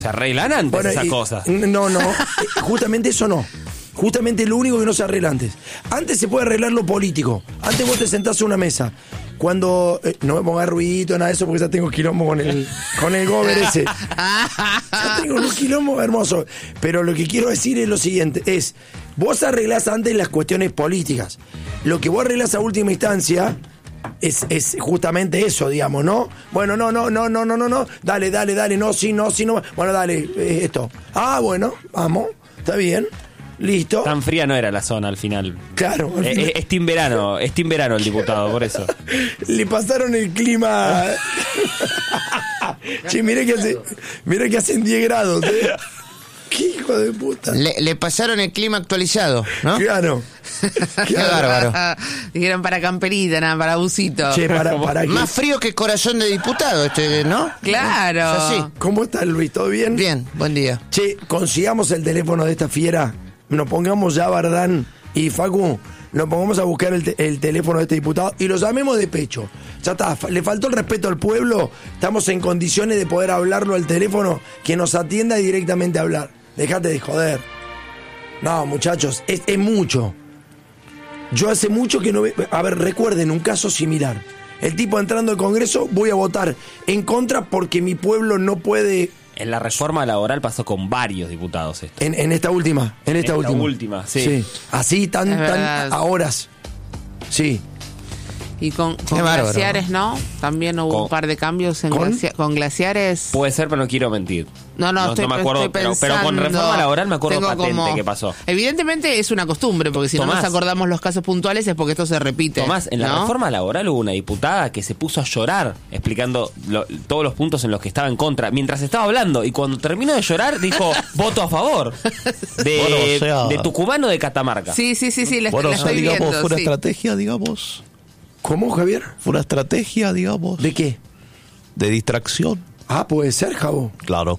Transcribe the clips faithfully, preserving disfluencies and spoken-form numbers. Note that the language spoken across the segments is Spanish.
Se arreglan antes Bueno, esas y- cosas. No, no, justamente eso no. Justamente lo único que no se arregla antes. Antes se puede arreglar lo político. Antes vos te sentás a una mesa. Cuando... eh, no me pongas ruidito, nada de eso, porque ya tengo quilombo con el, con el gober ese. Ya tengo un quilombo hermoso. Pero lo que quiero decir es lo siguiente. Es, vos arreglás antes las cuestiones políticas. Lo que vos arreglás a última instancia... Es, es justamente eso, digamos, ¿no? Bueno, no, no, no, no, no, no, no. Dale, dale, dale, no, sí, no, sí, no. Bueno, dale, eh, esto. Ah, bueno, vamos, está bien, listo. Tan fría no era la zona al final. Claro. al Eh, final- eh, es team verano, es team verano el diputado, por eso. Le pasaron el clima. Che, mirá que hace, mirá que hacen diez grados, ¿eh? Qué hijo de puta. Le, le pasaron el clima actualizado, ¿no? Claro. Qué bárbaro. Dijeron para camperita, nada, para busito. Che, para, para que... Más frío que corazón de diputado, este, ¿no? Claro. Es así. ¿Cómo estás, Luis? ¿Todo bien? Bien, buen día. Che, consigamos el teléfono de esta fiera. Nos pongamos ya, Bardán y Facu. Nos pongamos a buscar el, te- el teléfono de este diputado y lo llamemos de pecho. Ya está, fa- le faltó el respeto al pueblo. Estamos en condiciones de poder hablarlo al teléfono, que nos atienda y directamente hablar. Dejate de joder. No, muchachos, es, es mucho. Yo hace mucho que no ve... A ver, recuerden un caso similar. El tipo entrando al Congreso, voy a votar en contra porque mi pueblo no puede... En la reforma laboral pasó con varios diputados esto. En, en esta última, en esta, Esta última. última, sí. Así, tan, Es tan verdad. a horas. Sí. Y con, con bárbaro. glaciares, ¿no? También hubo Con- un par de cambios en ¿Con? glacia- con glaciares. Puede ser, pero no quiero mentir. No, no, estoy, me acuerdo, estoy pero, pero con pensando. reforma laboral me acuerdo Tengo patente como- que pasó. Evidentemente es una costumbre, porque si no Tomás. nos acordamos los casos puntuales es porque esto se repite. Tomás, en la ¿no? reforma laboral hubo una diputada que se puso a llorar explicando lo- todos los puntos en los que estaba en contra mientras estaba hablando, y cuando terminó de llorar dijo voto a favor de, Bueno, o sea- de Tucumán o de Catamarca. Sí, sí, sí, sí, la, Bueno, la o sea, estoy digamos, viendo. fue una sí. estrategia, digamos. ¿Cómo, Javier? Fue una estrategia, digamos. ¿De qué? De distracción. Ah, puede ser, Javo. Claro.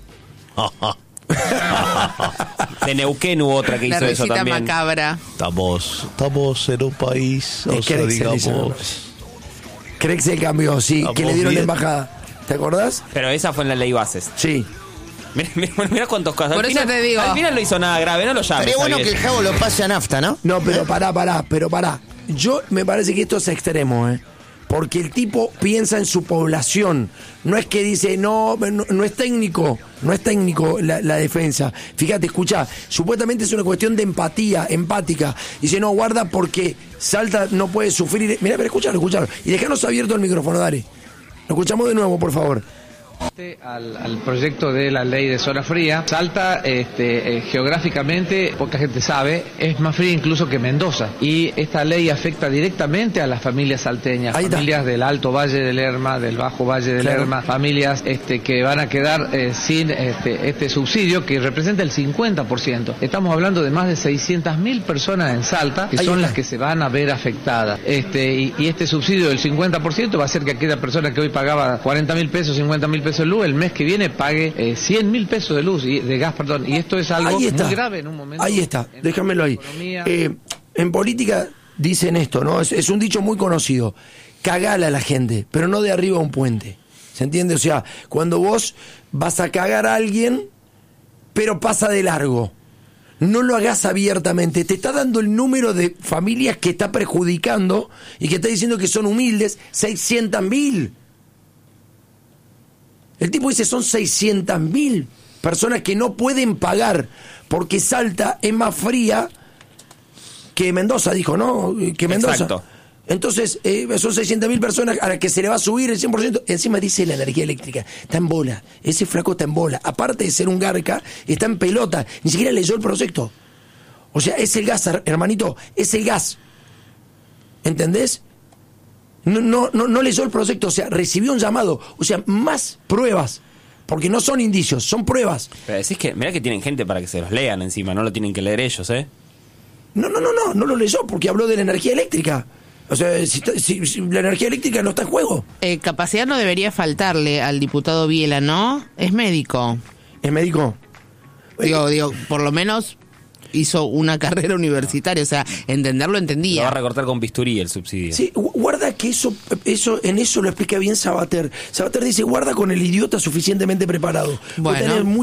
De Neuquén hubo otra que La hizo eso risita también. macabra. Estamos, estamos en un país, o Es sea, Crex, se dice, digamos. ¿no? Crex se cambió, sí. Estamos Que le dieron la bien. embajada. ¿Te acordás? Pero esa fue en la ley bases. Sí. Mirá, mirá- mirá cuántos casos. Por Al eso final, te digo. al final no hizo nada grave, no lo llames. Sería bueno que Javier. el Javo lo pase a nafta, ¿no? No, pero pará, pará, pero pará. Yo me parece que esto es extremo, ¿eh? Porque el tipo piensa en su población. No es que dice, no, no, no es técnico, no es técnico la, la defensa. Fíjate, escucha, supuestamente es una cuestión de empatía, empática. Dice, no, guarda porque Salta no puede sufrir. Mirá, pero escuchalo, escuchalo. Y dejanos abierto el micrófono, dale. Lo escuchamos de nuevo, por favor. Al, al proyecto de la ley de zona fría, Salta este, eh, geográficamente, poca gente sabe, es más fría incluso que Mendoza. Y esta ley afecta directamente a las familias salteñas, Ahí está. familias del Alto Valle del Lerma, del Bajo Valle del Claro. Lerma, familias este, que van a quedar eh, sin este, este subsidio que representa el cincuenta por ciento. Estamos hablando de más de seiscientas mil personas en Salta que Ahí son está. las que se van a ver afectadas. Este, y, y este subsidio del cincuenta por ciento va a hacer que aquella persona que hoy pagaba cuarenta mil pesos, cincuenta mil pesos de luz, el mes que viene pague eh, cien mil pesos de luz, y de gas, perdón. Y esto es algo Ahí está. muy grave en un momento. Ahí está, en déjamelo ahí. economía. Eh, en política dicen esto, ¿no? Es, es un dicho muy conocido. Cagala a la gente, pero no de arriba a un puente. ¿Se entiende? O sea, cuando vos vas a cagar a alguien, pero pasa de largo. No lo hagas abiertamente. Te está dando el número de familias que está perjudicando y que está diciendo que son humildes, seiscientas mil. El tipo dice son seiscientas mil personas que no pueden pagar porque Salta es más fría que Mendoza, dijo, ¿no? Que Mendoza. Exacto. Entonces, eh, son seiscientas mil personas a las que se le va a subir el cien por ciento. Encima dice la energía eléctrica. Está en bola. Ese flaco está en bola. Aparte de ser un garca, está en pelota. Ni siquiera leyó el proyecto. O sea, es el gas, hermanito. Es el gas. ¿Entendés? No, no, no, no leyó el proyecto, o sea, recibió un llamado, o sea, más pruebas, porque no son indicios, son pruebas. Pero decís que, mirá que tienen gente para que se los lean encima, no lo tienen que leer ellos, ¿eh? No, no, no, no, no lo leyó porque habló de la energía eléctrica. O sea, si, si- si la energía eléctrica no está en juego. Eh, capacidad no debería faltarle al diputado Biela, ¿no? Es médico. ¿Es médico? Digo, digo, por lo menos hizo una carrera universitaria, o sea, entenderlo Lo va a entendía. recortar con bisturí el subsidio. Sí, gu- guarda que eso, eso, en eso lo explica bien Sabater. Sabater dice, guarda con el idiota suficientemente preparado. Vos Bueno. tenés